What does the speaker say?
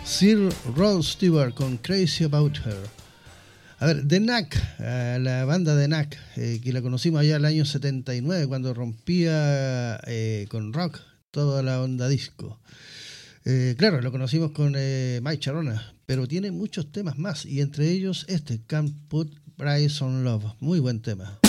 Sir Rod Stewart con Crazy About Her. A ver, The Knack, la banda The Knack, que la conocimos allá el año 79 cuando rompía con rock toda la onda disco. Claro, lo conocimos con Mike Charona, pero tiene muchos temas más y entre ellos este, Can't Put Price on Love, muy buen tema.